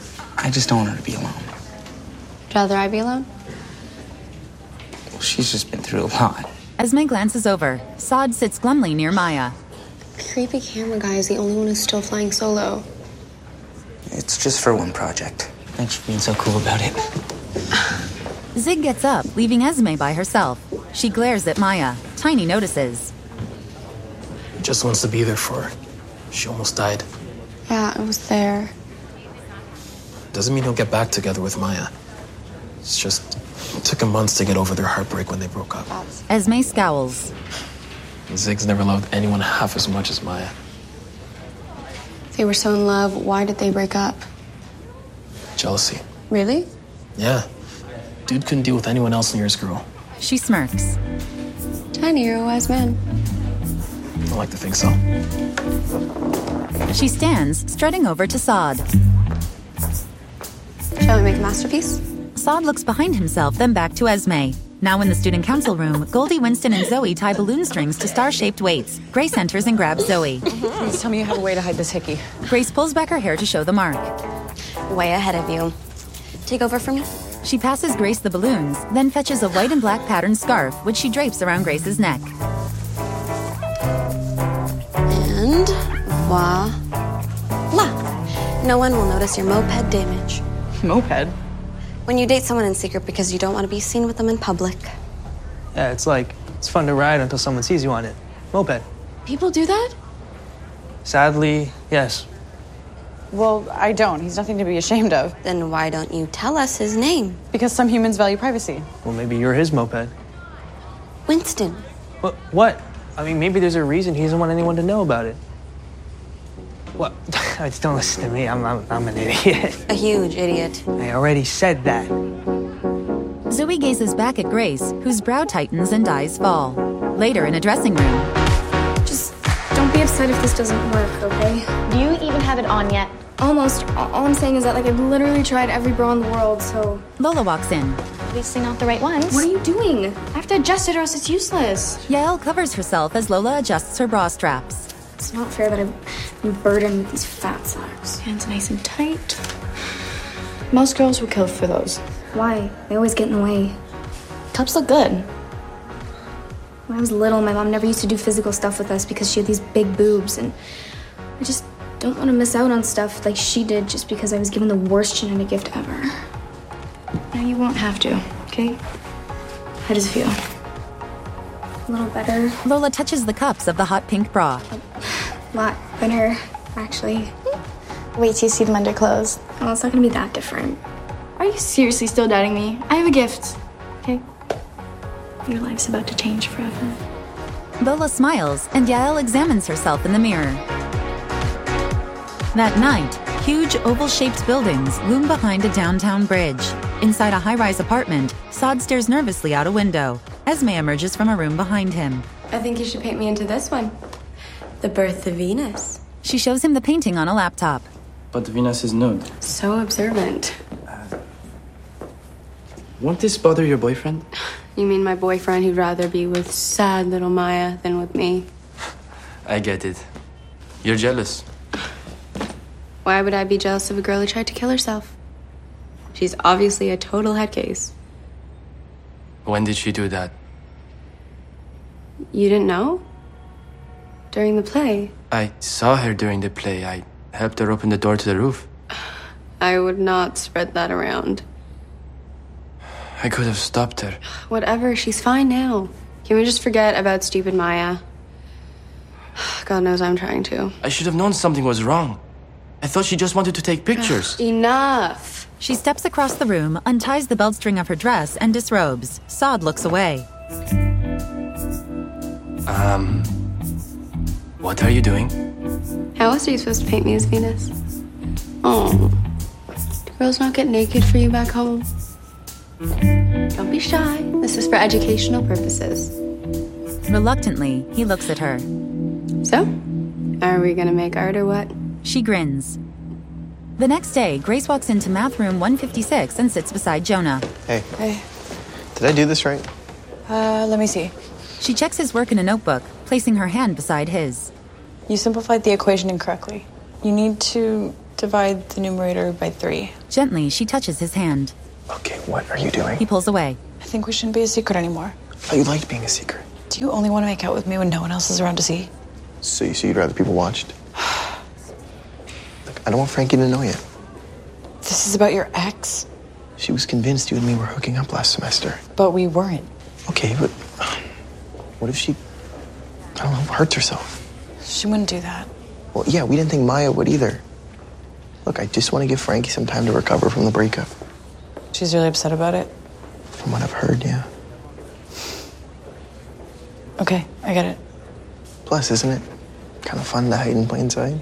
I just don't want her to be alone. Would rather I be alone? Well, she's just been through a lot. Esme glances over. Saad sits glumly near Maya. The creepy camera guy is the only one who's still flying solo. It's just for one project. Thanks for being so cool about it. Zig gets up, leaving Esme by herself. She glares at Maya. Tiny notices. He just wants to be there for her. She almost died. Yeah, I was there. Doesn't mean he'll get back together with Maya. It's just, it took him months to get over their heartbreak when they broke up. Esme scowls. Zig's never loved anyone half as much as Maya. They were so in love, why did they break up? Jealousy. Really? Yeah. Dude couldn't deal with anyone else near his girl. She smirks. Tiny, you're a wise man. I like to think so. She stands, strutting over to Saad. Shall we make a masterpiece? Saad looks behind himself, then back to Esme. Now in the student council room, Goldie, Winston, and Zoe tie balloon strings to star-shaped weights. Grace enters and grabs Zoe. Please tell me you have a way to hide this hickey. Grace pulls back her hair to show the mark. Way ahead of you. Take over for me. She passes Grace the balloons, then fetches a white and black patterned scarf, which she drapes around Grace's neck. And voila. No one will notice your moped damage. Moped? When you date someone in secret because you don't want to be seen with them in public. Yeah, it's fun to ride until someone sees you on it. Moped. People do that? Sadly, yes. Well, I don't. He's nothing to be ashamed of. Then why don't you tell us his name? Because some humans value privacy. Well, maybe you're his moped. Winston. What? I mean, maybe there's a reason he doesn't want anyone to know about it. What? Don't listen to me. I'm an idiot. A huge idiot. I already said that. Zoe gazes back at Grace, whose brow tightens and eyes fall. Later in a dressing room. Just don't be upset if this doesn't work, okay? Do you even have it on yet? Almost. All I'm saying is that, I've literally tried every bra in the world, so... Lola walks in. Obviously not the right ones. What are you doing? I have to adjust it or else it's useless. Yael covers herself as Lola adjusts her bra straps. It's not fair that I'm burdened with these fat sacks. Hands nice and tight. Most girls will kill for those. Why? They always get in the way. Cups look good. When I was little, my mom never used to do physical stuff with us because she had these big boobs, and I just don't want to miss out on stuff like she did just because I was given the worst genetic gift ever. Now you won't have to, okay? How does it feel? A little better? Lola touches the cups of the hot pink bra. A lot better, actually. Wait till you see them under clothes. Oh, it's not gonna be that different. Are you seriously still doubting me? I have a gift, okay? Your life's about to change forever. Lola smiles, and Yael examines herself in the mirror. That night, huge oval-shaped buildings loom behind a downtown bridge. Inside a high-rise apartment, Saad stares nervously out a window. Esme emerges from a room behind him. I think you should paint me into this one. The Birth of Venus. She shows him the painting on a laptop. But Venus is nude. So observant. Won't this bother your boyfriend? You mean my boyfriend who'd rather be with sad little Maya than with me? I get it. You're jealous. Why would I be jealous of a girl who tried to kill herself? She's obviously a total head case. When did she do that? You didn't know? During the play? I saw her during the play. I helped her open the door to the roof. I would not spread that around. I could have stopped her. Whatever, she's fine now. Can we just forget about stupid Maya? God knows I'm trying to. I should have known something was wrong. I thought she just wanted to take pictures. Enough! She steps across the room, unties the belt string of her dress, and disrobes. Saad looks away. What are you doing? How else are you supposed to paint me as Venus? Oh. Do girls not get naked for you back home? Don't be shy. This is for educational purposes. Reluctantly, he looks at her. So? Are we gonna make art or what? She grins. The next day, Grace walks into math room 156 and sits beside Jonah. Hey. Hey. Did I do this right? Let me see. She checks his work in a notebook, placing her hand beside his. You simplified the equation incorrectly. You need to divide the numerator by 3. Gently, she touches his hand. Okay, what are you doing? He pulls away. I think we shouldn't be a secret anymore. Oh, you liked being a secret. Do you only want to make out with me when no one else is around to see? So you'd rather people watched? Look, I don't want Frankie to know yet. This is about your ex? She was convinced you and me were hooking up last semester. But we weren't. Okay, but what if she, I don't know, hurts herself? She wouldn't do that. Well, yeah, we didn't think Maya would either. Look, I just want to give Frankie some time to recover from the breakup. She's really upset about it? From what I've heard, yeah. Okay, I get it. Plus, isn't it kind of fun to hide in plain sight?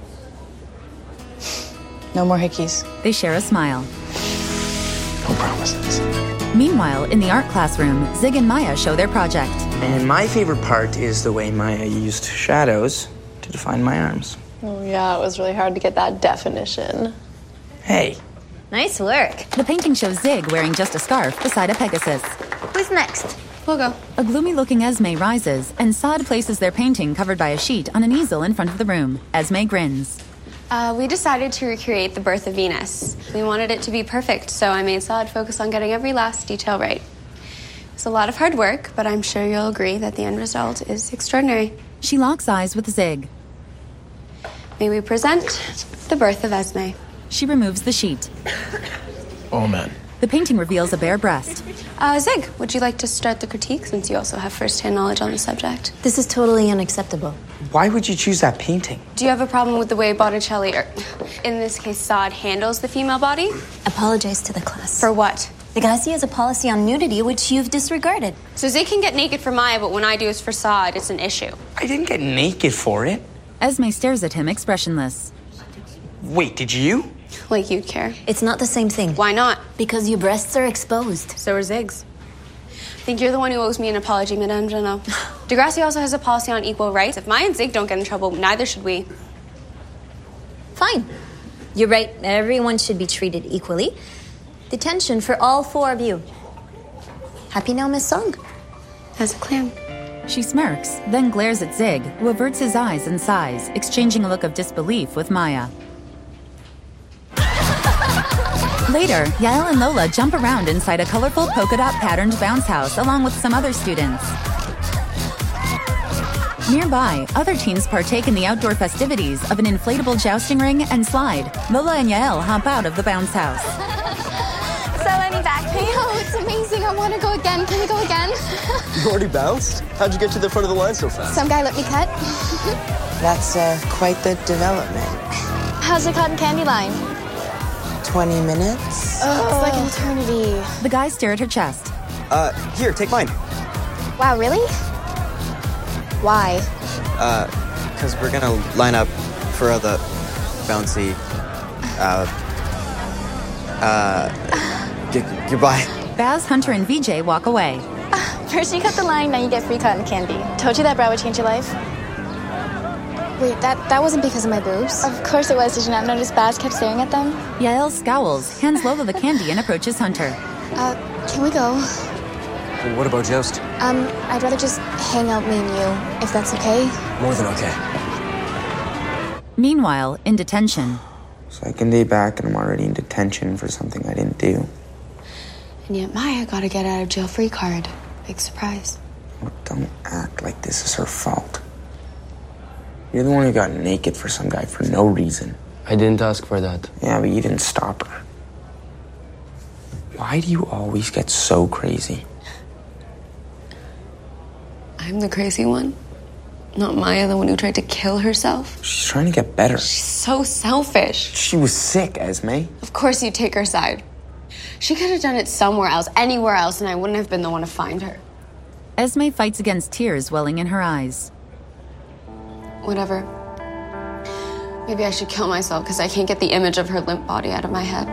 No more hickeys. They share a smile. No promises. Meanwhile, in the art classroom, Zig and Maya show their project. And my favorite part is the way Maya used shadows to define my arms. Oh, yeah, it was really hard to get that definition. Hey. Nice work. The painting shows Zig wearing just a scarf beside a Pegasus. Who's next? We'll go. A gloomy-looking Esme rises, and Saad places their painting covered by a sheet on an easel in front of the room. Esme grins. We decided to recreate the birth of Venus. We wanted it to be perfect, so I made Saad focus on getting every last detail right. It's a lot of hard work, but I'm sure you'll agree that the end result is extraordinary. She locks eyes with Zig. May we present the birth of Esme. She removes the sheet. Oh, man. The painting reveals a bare breast. Zig, would you like to start the critique since you also have first-hand knowledge on the subject? This is totally unacceptable. Why would you choose that painting? Do you have a problem with the way Botticelli, or in this case, Saad, handles the female body? Apologize to the class. For what? Degrassi has a policy on nudity, which you've disregarded. So Zig can get naked for Maya, but when I do it for Saad, it's an issue. I didn't get naked for it. Esme stares at him expressionless. Wait, did you? Like you'd care. It's not the same thing. Why not? Because your breasts are exposed. So are Zig's. I think you're the one who owes me an apology, Madame Jano. Degrassi also has a policy on equal rights. If Maya and Zig don't get in trouble, neither should we. Fine. You're right. Everyone should be treated equally. Detention for all 4 of you. Happy now, Miss Song? As a clam. She smirks, then glares at Zig, who averts his eyes and sighs, exchanging a look of disbelief with Maya. Later, Yael and Lola jump around inside a colorful polka dot patterned bounce house along with some other students. Nearby, other teens partake in the outdoor festivities of an inflatable jousting ring and slide. Lola and Yael hop out of the bounce house. So any back pain? Oh, it's amazing. I want to go again. Can we go again? You already bounced? How'd you get to the front of the line so fast? Some guy let me cut. That's quite the development. How's the cotton candy line? 20 minutes? Oh, it's like an eternity. The guys stare at her chest. Here, take mine. Wow, really? Why? Because we're gonna line up for the bouncy, goodbye. Baz, Hunter, and VJ walk away. First you cut the line, now you get free cotton candy. Told you that brow would change your life? Wait, that wasn't because of my boobs? Of course it was. Did you not notice Baz kept staring at them? Yael scowls, hands Lola the candy, and approaches Hunter. Can we go? What about Joust? I'd rather just hang out, me and you, if that's okay. More than okay. Meanwhile, in detention. Second day back, and I'm already in detention for something I didn't do. And yet Maya got a get out of jail free card. Big surprise. Don't act like this is her fault. You're the one who got naked for some guy for no reason. I didn't ask for that. Yeah, but you didn't stop her. Why do you always get so crazy? I'm the crazy one. Not Maya, the one who tried to kill herself. She's trying to get better. She's so selfish. She was sick, Esme. Of course you take her side. She could have done it somewhere else, anywhere else, and I wouldn't have been the one to find her. Esme fights against tears welling in her eyes. Whatever. Maybe I should kill myself because I can't get the image of her limp body out of my head.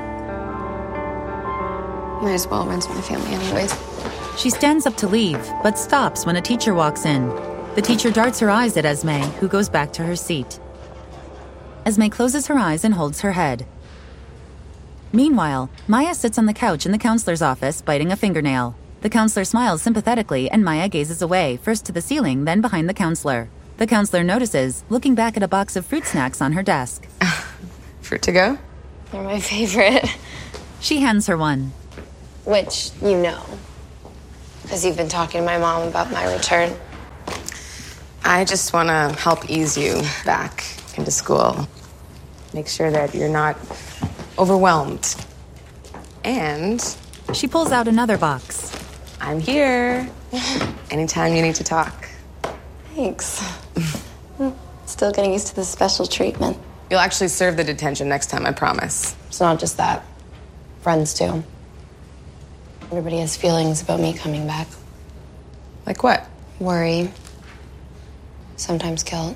Might as well rinse my family anyways. She stands up to leave, but stops when a teacher walks in. The teacher darts her eyes at Esme, who goes back to her seat. Esme closes her eyes and holds her head. Meanwhile, Maya sits on the couch in the counselor's office, biting a fingernail. The counselor smiles sympathetically, and Maya gazes away, first to the ceiling, then behind the counselor. The counselor notices, looking back at a box of fruit snacks on her desk. Fruit to go? They're my favorite. She hands her one. Which you know. Because you've been talking to my mom about my return. I just want to help ease you back into school. Make sure that you're not overwhelmed. And she pulls out another box. I'm here. Anytime you need to talk. Thanks. Still getting used to the special treatment. You'll actually serve the detention next time, I promise. It's not just that. Friends too. Everybody has feelings about me coming back. Like what? Worry. Sometimes guilt.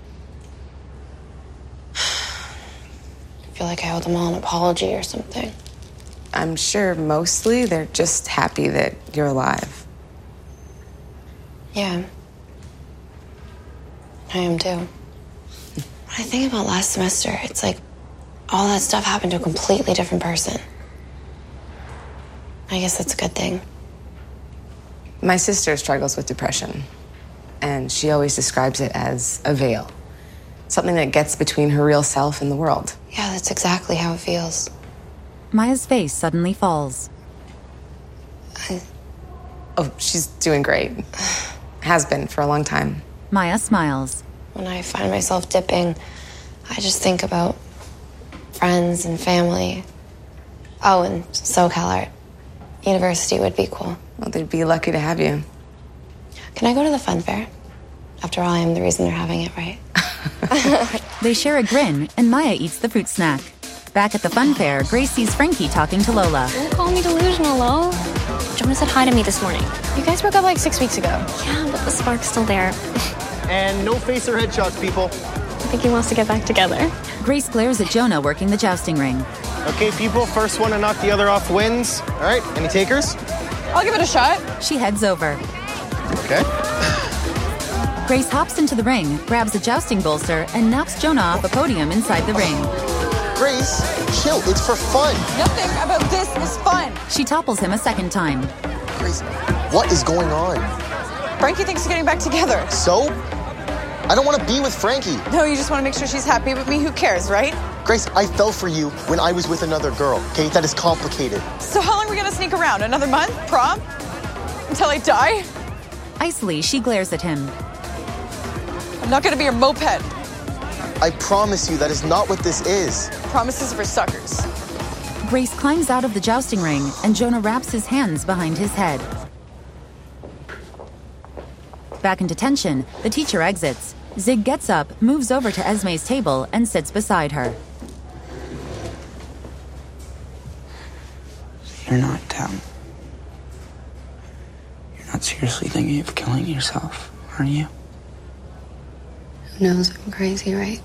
I feel like I owe them all an apology or something. I'm sure mostly they're just happy that you're alive. Yeah. I am too. When I think about last semester, it's like all that stuff happened to a completely different person. I guess that's a good thing. My sister struggles with depression, and she always describes it as a veil. Something that gets between her real self and the world. Yeah, that's exactly how it feels. Maya's face suddenly falls. Oh, she's doing great. Has been for a long time. Maya smiles. When I find myself dipping, I just think about friends and family. Oh, and SoCal Art. University would be cool. Well, they'd be lucky to have you. Can I go to the fun fair? After all, I am the reason they're having it, right? They share a grin, and Maya eats the fruit snack. Back at the fun fair, Grace sees Frankie talking to Lola. Don't call me delusional, Lo. Jonah said hi to me this morning. You guys broke up like 6 weeks ago. Yeah, but the spark's still there. And no face or headshots, people. I think he wants to get back together. Grace glares at Jonah working the jousting ring. Okay, people, first one to knock the other off wins. All right, any takers? I'll give it a shot. She heads over. Okay. Grace hops into the ring, grabs a jousting bolster, and knocks Jonah off a podium inside the ring. Grace, chill, it's for fun. Nothing about this is fun. She topples him a second time. Grace, what is going on? Frankie thinks we're getting back together. So? I don't want to be with Frankie. No, you just want to make sure she's happy with me. Who cares, right? Grace, I fell for you when I was with another girl, okay? That is complicated. So how long are we going to sneak around? Another month? Prom? Until I die? Icily, she glares at him. I'm not going to be your moped. I promise you that is not what this is. Promises for suckers. Grace climbs out of the jousting ring, and Jonah wraps his hands behind his head. Back in detention, the teacher exits. Zig gets up, moves over to Esme's table, and sits beside her. You're not seriously thinking of killing yourself, are you? Who knows? I'm crazy, right?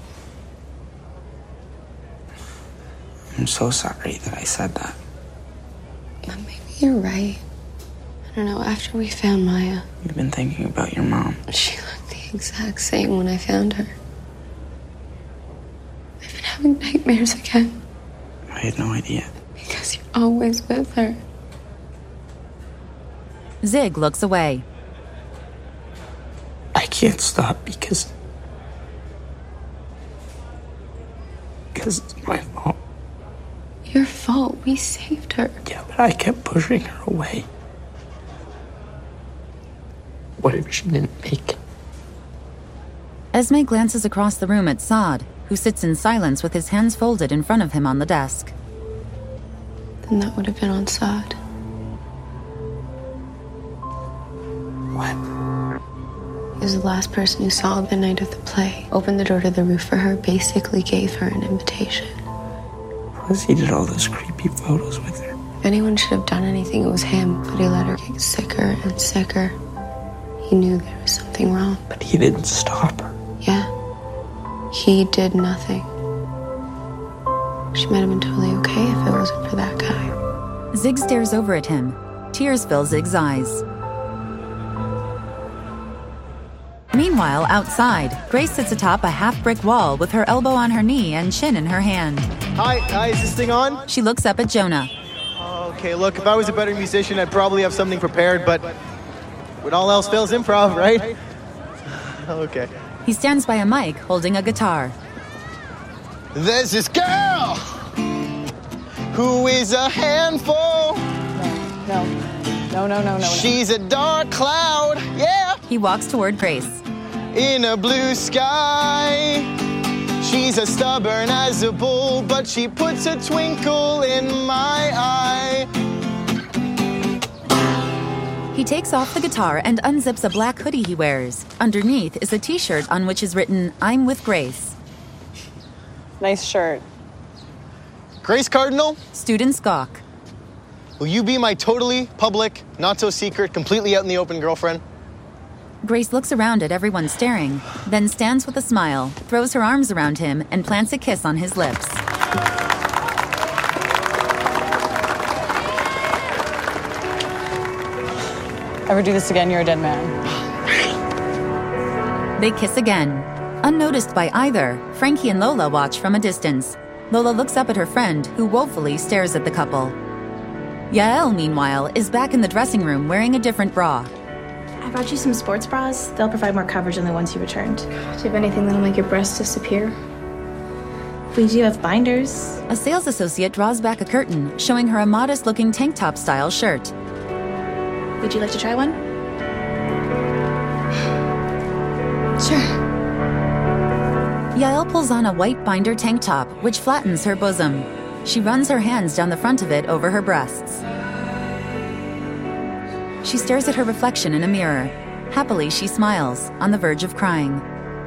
I'm so sorry that I said that. Maybe you're right. I don't know, after we found Maya... You've been thinking about your mom. She looked the exact same when I found her. I've been having nightmares again. I had no idea. Because you're always with her. Zig looks away. I can't stop because it's my fault. Your fault. We saved her. Yeah, but I kept pushing her away. What if she didn't make it? Esme glances across the room at Saad, who sits in silence with his hands folded in front of him on the desk. Then that would have been on Saad. What? He was the last person who saw the night of the play. Opened the door to the roof for her, basically gave her an invitation. Plus, he did all those creepy photos with her. If anyone should have done anything, it was him. But he let her get sicker and sicker. He knew there was something wrong. But he didn't stop her. Yeah. He did nothing. She might have been totally okay if it wasn't for that guy. Zig stares over at him. Tears fill Zig's eyes. Meanwhile, outside, Grace sits atop a half-brick wall with her elbow on her knee and chin in her hand. Hi, is this thing on? She looks up at Jonah. Okay, look, if I was a better musician, I'd probably have something prepared, but when all else fails, improv, right? Okay. He stands by a mic holding a guitar. This is go! who is a handful. No. She's a dark cloud, yeah. He walks toward Grace. In a blue sky. She's as stubborn as a bull, but she puts a twinkle in my eye. He takes off the guitar and unzips a black hoodie he wears. Underneath is a t-shirt on which is written, "I'm with Grace." Nice shirt. Grace Cardinal? Students gawk. Will you be my totally public, not so secret, completely out in the open girlfriend? Grace looks around at everyone staring, then stands with a smile, throws her arms around him, and plants a kiss on his lips. Ever do this again, you're a dead man. They kiss again. Unnoticed by either, Frankie and Lola watch from a distance. Lola looks up at her friend, who woefully stares at the couple. Yael, meanwhile, is back in the dressing room wearing a different bra. I brought you some sports bras. They'll provide more coverage than the ones you returned. Do you have anything that'll make your breasts disappear? We do have binders. A sales associate draws back a curtain, showing her a modest-looking tank top-style shirt. Would you like to try one? Sure. Yael pulls on a white binder tank top, which flattens her bosom. She runs her hands down the front of it over her breasts. She stares at her reflection in a mirror. Happily, she smiles, on the verge of crying.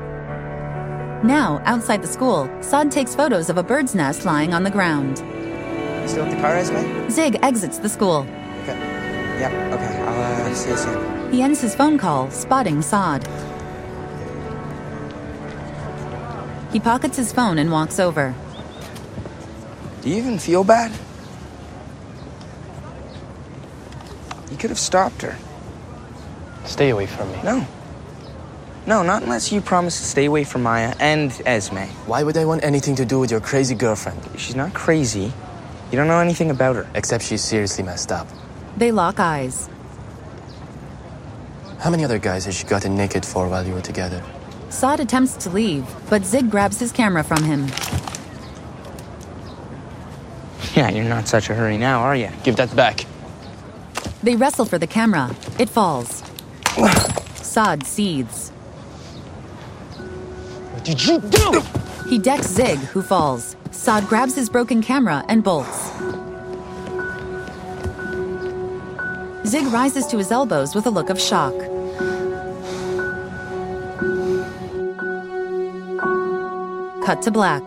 Now, outside the school, Saad takes photos of a bird's nest lying on the ground. Still at the car, Esme? Zig exits the school. Okay. Yep, okay. I'll see you soon. He ends his phone call, spotting Saad. He pockets his phone and walks over. Do you even feel bad? You could have stopped her. Stay away from me. No. No, not unless you promise to stay away from Maya and Esme. Why would I want anything to do with your crazy girlfriend? She's not crazy. You don't know anything about her. Except she's seriously messed up. They lock eyes. How many other guys has she gotten naked for while you were together? Saad attempts to leave, but Zig grabs his camera from him. Yeah, you're not such a hurry now, are you? Give that back. They wrestle for the camera. It falls. Saad seethes. What did you do? He decks Zig, who falls. Saad grabs his broken camera and bolts. Zig rises to his elbows with a look of shock. Cut to black.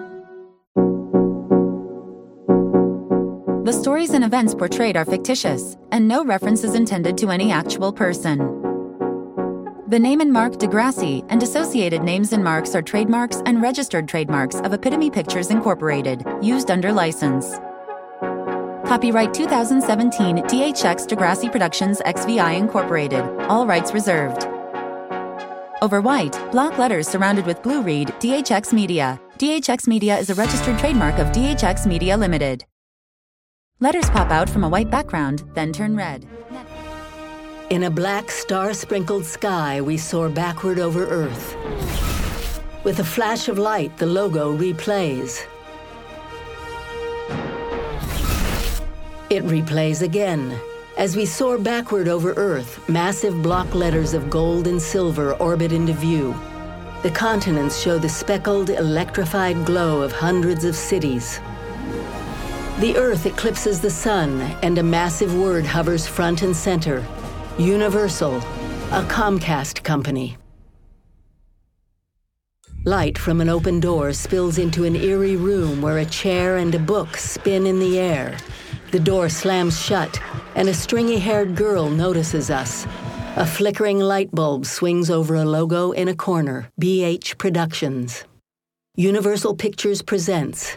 The stories and events portrayed are fictitious, and no reference is intended to any actual person. The name and mark Degrassi and associated names and marks are trademarks and registered trademarks of Epitome Pictures Incorporated, used under license. Copyright 2017 DHX Degrassi Productions XVI Incorporated, all rights reserved. Over white, block letters surrounded with blue read DHX Media. DHX Media is a registered trademark of DHX Media Limited. Letters pop out from a white background, then turn red. In a black, star-sprinkled sky, we soar backward over Earth. With a flash of light, the logo replays. It replays again. As we soar backward over Earth, massive block letters of gold and silver orbit into view. The continents show the speckled, electrified glow of hundreds of cities. The Earth eclipses the sun, and a massive word hovers front and center. Universal, a Comcast company. Light from an open door spills into an eerie room where a chair and a book spin in the air. The door slams shut, and a stringy-haired girl notices us. A flickering light bulb swings over a logo in a corner, BH Productions. Universal Pictures presents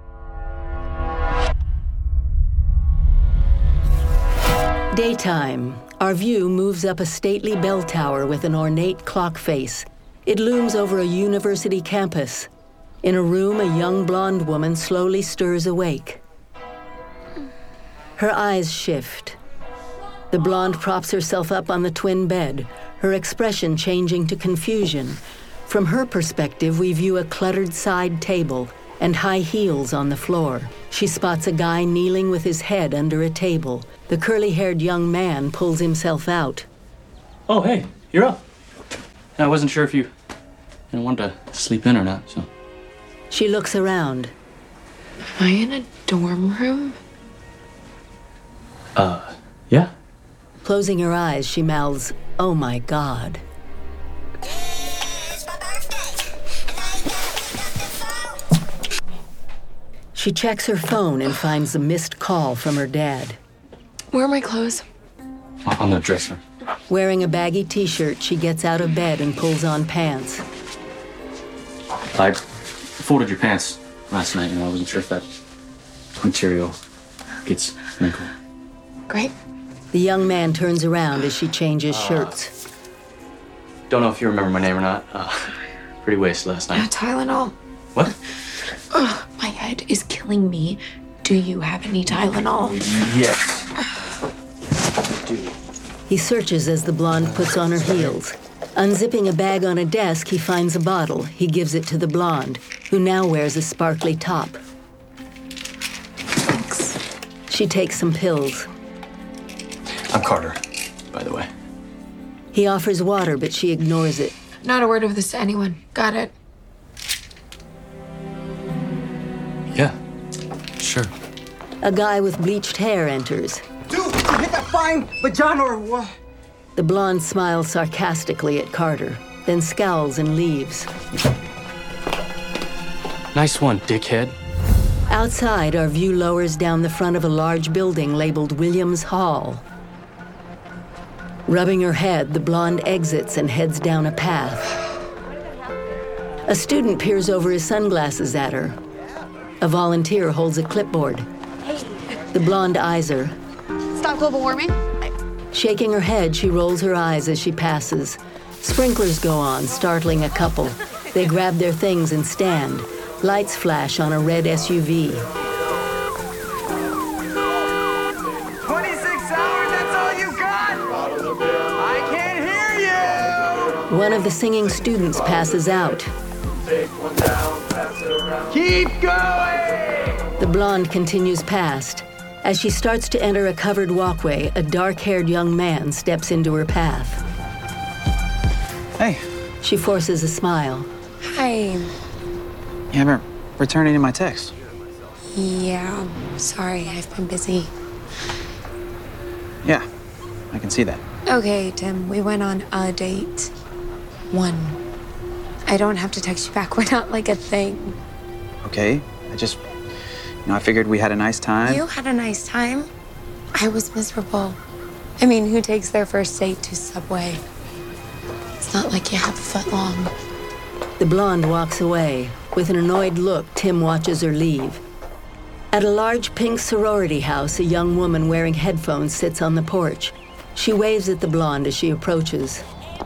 Daytime. Our view moves up a stately bell tower with an ornate clock face. It looms over a university campus. In a room, a young blonde woman slowly stirs awake. Her eyes shift. The blonde props herself up on the twin bed, her expression changing to confusion. From her perspective, we view a cluttered side table. and high heels on the floor. She spots a guy kneeling with his head under a table. The curly-haired young man pulls himself out. Oh, hey, you're up. I wasn't sure if you wanted to sleep in or not, so. She looks around. Am I in a dorm room? Yeah. Closing her eyes, she mouths, "Oh my God." She checks her phone and finds a missed call from her dad. Where are my clothes? On the dresser. Wearing a baggy t-shirt, she gets out of bed and pulls on pants. I folded your pants last night, and I wasn't sure if that material gets wrinkled. Great. The young man turns around as she changes shirts. Don't know if you remember my name or not. Pretty wasted last night. Tylenol. What? Ugh, my head is killing me. Do you have any Tylenol? Yes. He searches as the blonde puts on her heels. Unzipping a bag on a desk, he finds a bottle. He gives it to the blonde, who now wears a sparkly top. Thanks. She takes some pills. I'm Carter, by the way. He offers water, but she ignores it. Not a word of this to anyone. Got it? Yeah, sure. A guy with bleached hair enters. Dude, you hit that fine vagina or what? The blonde smiles sarcastically at Carter, then scowls and leaves. Nice one, dickhead. Outside, our view lowers down the front of a large building labeled Williams Hall. Rubbing her head, the blonde exits and heads down a path. A student peers over his sunglasses at her. A volunteer holds a clipboard. The blonde eyes her. Stop global warming? Shaking her head, she rolls her eyes as she passes. Sprinklers go on, startling a couple. They grab their things and stand. Lights flash on a red SUV. 26 hours, that's all you got? I can't hear you! One of the singing students passes out. Keep going! The blonde continues past. As she starts to enter a covered walkway, a dark-haired young man steps into her path. Hey. She forces a smile. Hi. You haven't returned any of my texts. Yeah, sorry, I've been busy. Yeah, I can see that. Okay, Tim, we went on a date. One. I don't have to text you back. We're not like a thing. Okay, I figured we had a nice time. You had a nice time. I was miserable. I mean, who takes their first date to Subway? It's not like you have a foot long. The blonde walks away. With an annoyed look, Tim watches her leave. At a large pink sorority house, a young woman wearing headphones sits on the porch. She waves at the blonde as she approaches.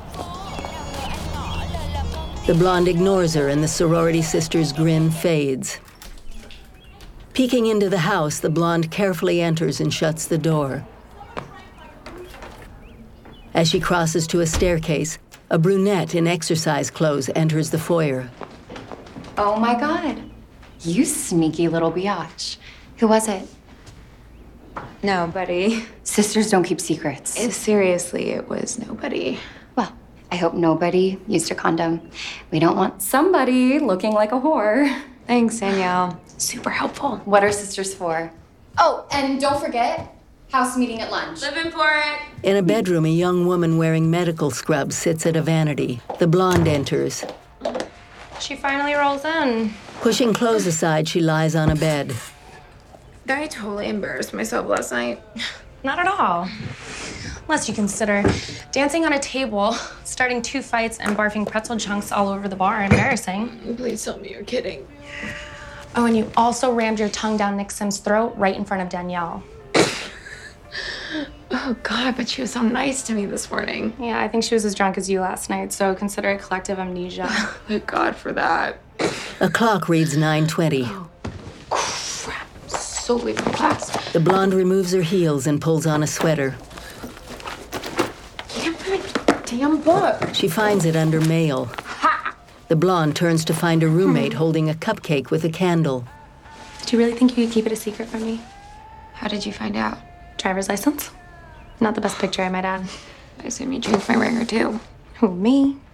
The blonde ignores her, and the sorority sister's grin fades. Peeking into the house, the blonde carefully enters and shuts the door. As she crosses to a staircase, a brunette in exercise clothes enters the foyer. Oh my God. You sneaky little biatch. Who was it? Nobody. Sisters don't keep secrets. Seriously, it was nobody. Well, I hope nobody used a condom. We don't want somebody looking like a whore. Thanks, Danielle. Super helpful. What are sisters for? Oh, and don't forget, house meeting at lunch. Living for it. In a bedroom, a young woman wearing medical scrubs sits at a vanity. The blonde enters. She finally rolls in. Pushing clothes aside, she lies on a bed. I totally embarrassed myself last night. Not at all. Unless you consider dancing on a table, starting 2 fights, and barfing pretzel chunks all over the bar embarrassing. Please tell me you're kidding. Oh, and you also rammed your tongue down Nick Sim's throat right in front of Danielle. Oh, God, but she was so nice to me this morning. Yeah, I think she was as drunk as you last night, so consider it collective amnesia. Thank God for that. A clock reads 9:20. Crap, so late for class. The blonde removes her heels and pulls on a sweater. Can't find my damn book. She finds it under mail. Ha! The blonde turns to find a roommate holding a cupcake with a candle. Do you really think you could keep it a secret from me? How did you find out? Driver's license? Not the best picture, I might add. I assume you changed my ringer too. Who, me?